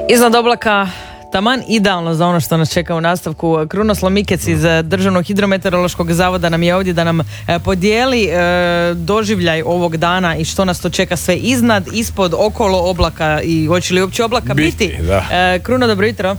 Iznad oblaka taman idealno za ono što nas čeka u nastavku. Krunoslav Mikec iz Državnog hidrometeorološkog zavoda nam je ovdje da nam podijeli doživljaj ovog dana i što nas to čeka sve iznad, ispod, okolo oblaka i hoće li uopće oblaka biti. Kruno, dobro jutro.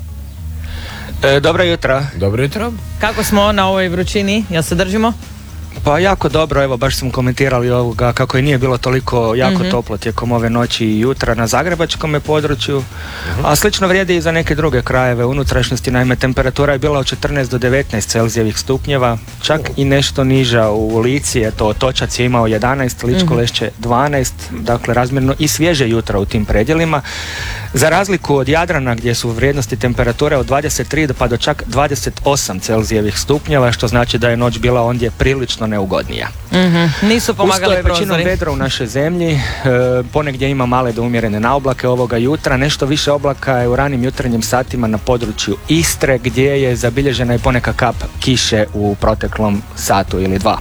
Dobro jutro. Dobro jutro. Kako smo na ovoj vrućini? Jel se držimo? Pa jako dobro, evo baš smo komentirali ovoga kako je nije bilo toliko jako toplo tijekom ove noći i jutra na zagrebačkom području, a slično vrijedi i za neke druge krajeve unutrašnjosti. Naime, temperatura je bila od 14 do 19 Celzijevih stupnjeva, čak i nešto niža u Lici, eto Otočac je imao 11, Ličko Lešće 12, dakle razmjerno i svježe jutra u tim predjelima. Za razliku od Jadrana gdje su vrijednosti temperature od 23 pa do čak 28 Celzijevih stupnjeva, što znači da je noć bila ondje prilično neugodnija. Nisu pomagali prozori. Usto je većinom vedro u našoj zemlji, ponegdje ima male do umjerene naoblake ovoga jutra, nešto više oblaka je u ranim jutarnjim satima na području Istre gdje je zabilježena i poneka kap kiše u proteklom satu ili dva.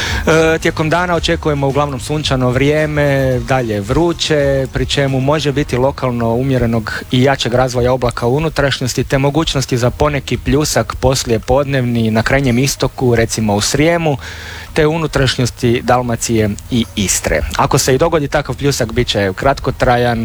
Tijekom dana očekujemo uglavnom sunčano vrijeme, dalje vruće, pri čemu može biti lokalno umjerenog i jačeg razvoja oblaka u unutrašnjosti te mogućnosti za poneki pljusak poslije podnevni na krajnjem istoku, recimo u Srijemu, te unutrašnjosti Dalmacije i Istre. Ako se i dogodi takav pljusak, bit će kratkotrajan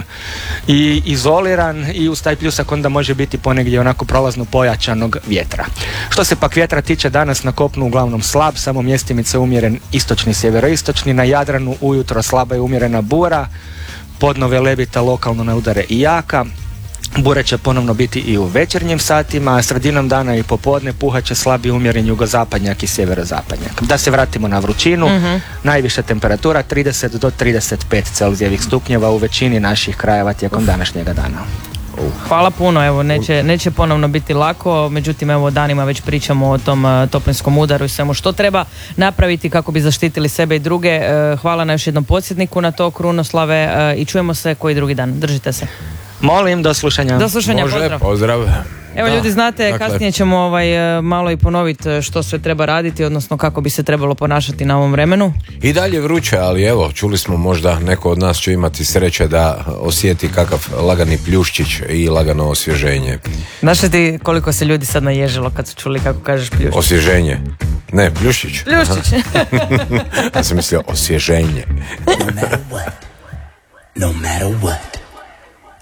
i izoliran i uz taj pljusak onda može biti ponegdje onako prolazno pojačanog vjetra. Što se pak vjetra tiče, danas na kopnu uglavnom slab, samo mjestimice umjeren istočni, sjeveroistočni, na Jadranu ujutro slaba i umjerena bura, podno velebita lokalno na udare i jaka. Bure će ponovno biti i u večernjim satima, a sredinom dana i popodne puhat će slabi umjeren jugozapadnjak i sjeverozapadnjak. Da se vratimo na vrućinu, najviša temperatura 30 do 35 Celzijevih stupnjeva u većini naših krajeva tijekom današnjega dana. Hvala puno, evo neće ponovno biti lako, međutim evo danima već pričamo o tom toplinskom udaru i svemu što treba napraviti kako bi zaštitili sebe i druge. Hvala na još jednom podsjetniku na to, Krunoslave, i čujemo se koji drugi dan. Držite se. Molim, do slušanja. Do slušanja, može, pozdrav. Evo ljudi, znate, dakle, kasnije ćemo malo i ponoviti što sve treba raditi, odnosno kako bi se trebalo ponašati na ovom vremenu. I dalje vruće, ali evo, čuli smo, možda neko od nas će imati sreće da osjeti kakav lagani pljuščić i lagano osvježenje. Znaš li ti koliko se ljudi sad naježilo kad su čuli kako kažeš pljuščić? Osvježenje. Ne, pljuščić. Pljuščić. Ja sam mislio osvježenje. No matter what.